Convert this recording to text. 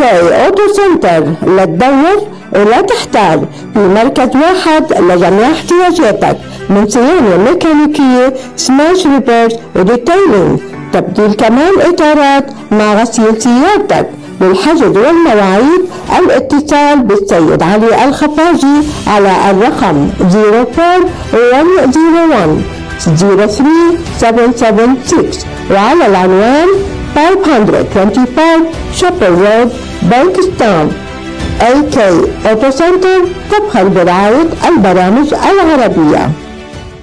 كي أوتو سنتر. لا تدور ولا تحتار، في مركز واحد لجميع احتياجاتك، من صيانة ميكانيكية، سماش ريبيرز وديتيلينج، تبديل كمان إطارات مع غسيل سيارتك. للحجز والمواعيد الاتصال بالسيد علي الخفاجي على الرقم 04101 03776 وعلى العنوان 525 شابل رود بانكستاون. AK أوتو سنتر تبخل برعاية البرامج العربية.